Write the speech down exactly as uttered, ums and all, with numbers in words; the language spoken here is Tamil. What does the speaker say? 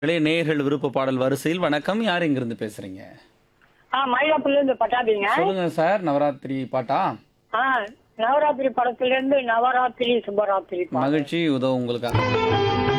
இளைய நேயர்கள் விருப்ப பாடல் வரிசையில் வணக்கம். யார் இங்கிருந்து பேசுறீங்க? ஆ மயிலாப்பூர்ல இருந்து பட்டாபிங்க. சொல்லுங்க சார். நவராத்திரி பாட்டா? ஆ நவராத்திரி படத்துல இருந்து நவராத்திரி சுபராத்திரி பாட்டு. மகிழ்ச்சி உதவும் உங்களுக்காக.